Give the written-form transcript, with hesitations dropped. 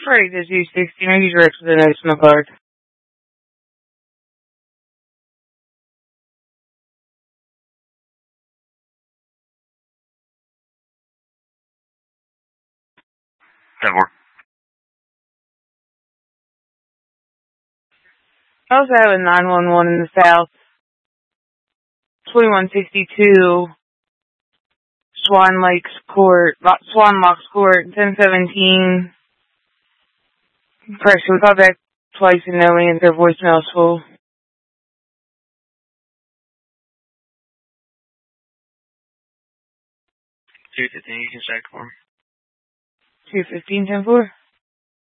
afraid to do 60. Maybe direct with the notes on the card. I also have a 911 in the south. 2162 Swan Locks Court, 1017. Correction, we called back twice and no answer. Voicemail's full. 215, you can check for him. 215, 10-4.